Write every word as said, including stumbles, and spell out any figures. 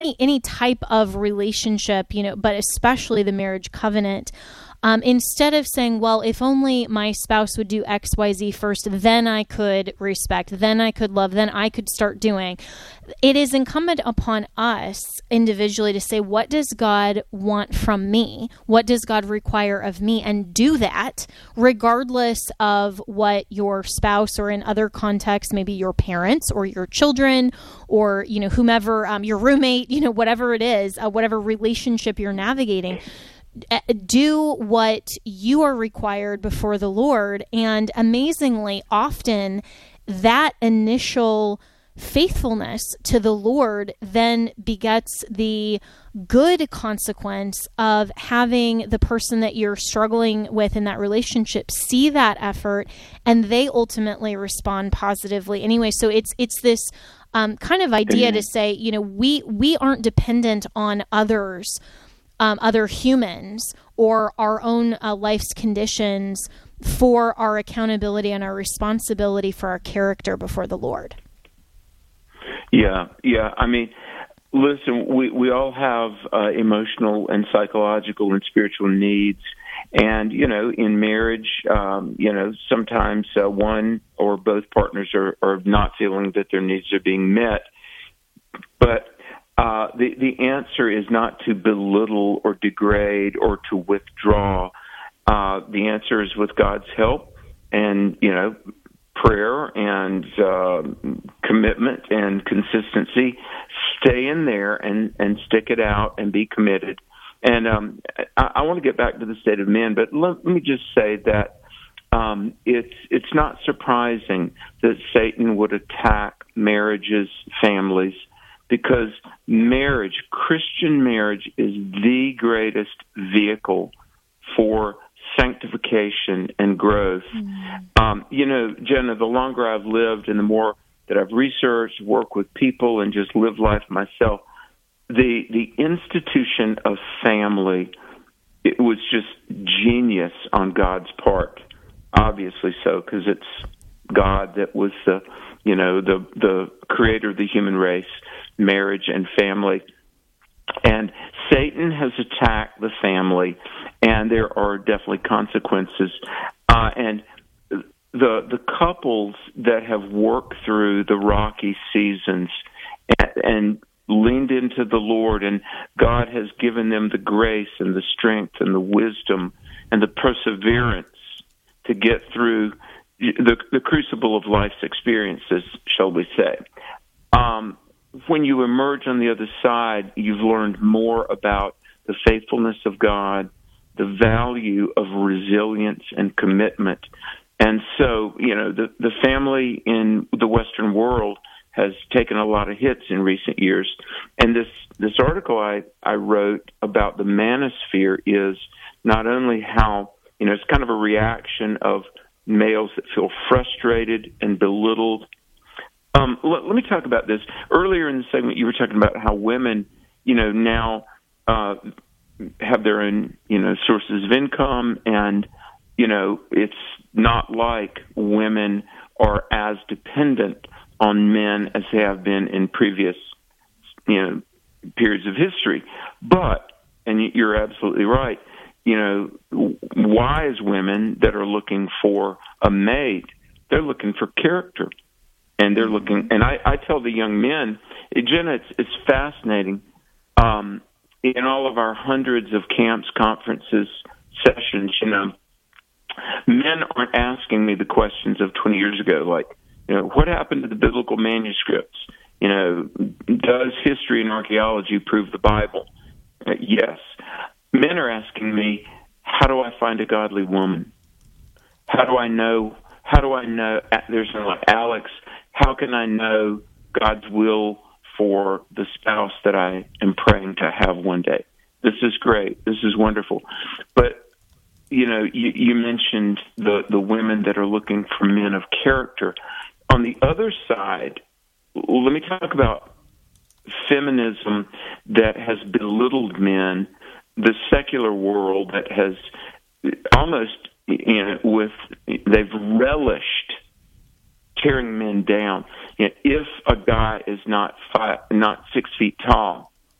any, any type of relationship, you know, but especially the marriage covenant, um, instead of saying, well, if only my spouse would do X, Y, Z first, then I could respect, then I could love, then I could start doing. It is incumbent upon us individually to say, what does God want from me? What does God require of me? And do that regardless of what your spouse, or in other contexts, maybe your parents or your children, or, you know, whomever, um, your roommate, you know, whatever it is, uh, whatever relationship you're navigating. Do what you are required before the Lord. And amazingly, often that initial faithfulness to the Lord then begets the good consequence of having the person that you're struggling with in that relationship see that effort, and they ultimately respond positively anyway. So it's it's this um, kind of idea mm-hmm. to say, you know, we we aren't dependent on others, um, other humans, or our own uh, life's conditions for our accountability and our responsibility for our character before the Lord. Yeah, yeah. I mean, listen, we, we all have uh, emotional and psychological and spiritual needs. And, you know, in marriage, um, you know, sometimes uh, one or both partners are, are not feeling that their needs are being met. But uh, the, the answer is not to belittle or degrade or to withdraw. Uh, the answer is, with God's help and, you know, prayer and uh, commitment and consistency, stay in there and, and stick it out and be committed. And um, I, I want to get back to the state of men, but let, let me just say that um, it's it's not surprising that Satan would attack marriages, families, because marriage, Christian marriage, is the greatest vehicle for sanctification and growth. Mm-hmm. Um, you know, Jenna, the longer I've lived and the more that I've researched, worked with people, and just lived life myself, the the institution of family, it was just genius on God's part. Obviously so, because it's God that was the, you know, the the creator of the human race, marriage and family. And Satan has attacked the family, and there are definitely consequences. Uh, and the the couples that have worked through the rocky seasons and, and leaned into the Lord, and God has given them the grace and the strength and the wisdom and the perseverance to get through the, the crucible of life's experiences, shall we say. Um, when you emerge on the other side, you've learned more about the faithfulness of God, the value of resilience and commitment. And so, you know, the, the family in the Western world has taken a lot of hits in recent years. And this, this article I, I wrote about the manosphere is not only how, you know, it's kind of a reaction of males that feel frustrated and belittled. Um, let, let me talk about this. Earlier in the segment, you were talking about how women, you know, now uh, have their own, you know, sources of income, and, you know, it's not like women are as dependent on men as they have been in previous, you know, periods of history. But, and you're absolutely right, you know, wise women that are looking for a mate, they're looking for character. And they're looking, and I, I tell the young men, Jenna, it's, it's fascinating. Um, in all of our hundreds of camps, conferences, sessions, you know, men aren't asking me the questions of twenty years ago, like, you know, what happened to the biblical manuscripts? You know, does history and archaeology prove the Bible? Uh, yes. Men are asking me, how do I find a godly woman? How do I know, how do I know, there's something like Alex, how can I know God's will for the spouse that I am praying to have one day? This is great. This is wonderful. But, you know, you, you mentioned the, the women that are looking for men of character. On the other side, let me talk about feminism that has belittled men, the secular world that has almost, you know, with, they've relished tearing men down. You know, if a guy is not five, not six feet tall,